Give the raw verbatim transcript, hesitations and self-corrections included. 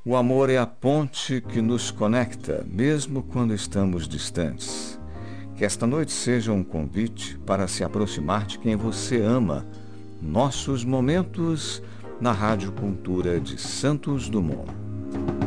O amor é a ponte que nos conecta, mesmo quando estamos distantes. Que esta noite seja um convite para se aproximar de quem você ama. Nossos momentos na Rádio Cultura de Santos Dumont.